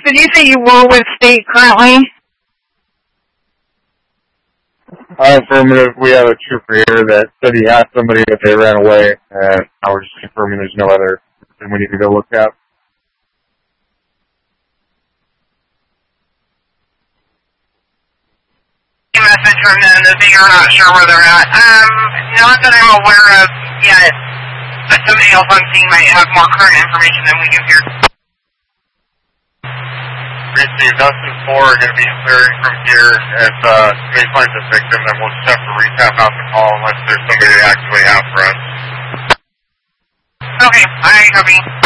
did you say you were with state currently? Affirmative. We have a trooper here that said he had somebody, but they ran away, and I was just confirming there's no other and we need to go look at. Message from them that they are not sure where they're at. Not that I'm aware of yet, but somebody else on scene might have more current information than we do here. Received, us and 4 are going to be clearing from here. If somebody finds a victim, then we'll just have to recap out the call unless there's somebody they actually have for us. Okay, I copy.